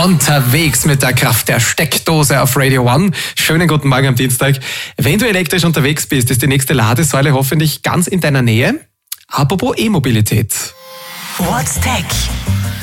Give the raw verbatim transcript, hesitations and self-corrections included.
Unterwegs mit der Kraft der Steckdose auf Radio One. Schönen guten Morgen am Dienstag. Wenn du elektrisch unterwegs bist, ist die nächste Ladesäule hoffentlich ganz in deiner Nähe. Apropos E-Mobilität. What's Tech?